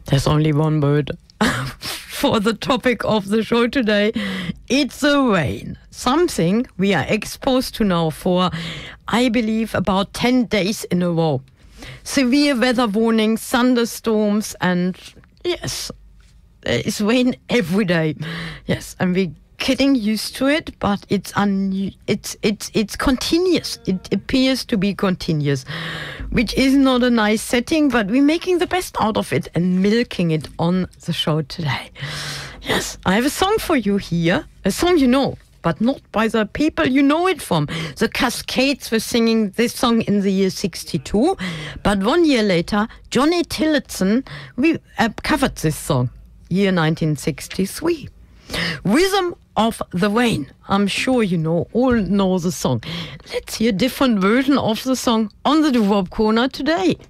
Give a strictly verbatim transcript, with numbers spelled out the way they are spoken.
There's only one word for the topic of the show today. It's the rain. Something we are exposed to now for, I believe, about ten days in a row. Severe weather warnings, thunderstorms, and yes, there is rain every day. Yes, and we're getting used to it, but it's un- it's it's it's continuous. It appears to be continuous, which is not a nice setting, but we're making the best out of it and milking it on the show today. Yes, I have a song for you here, a song you know, but not by the people you know it from. The Cascades were singing this song in the year sixty-two, but one year later, Johnny Tillotson we, uh, covered this song, year nineteen sixty-three. Rhythm of the Rain. I'm sure you know, all know the song. Let's hear a different version of the song on the Doo-Wop Corner today.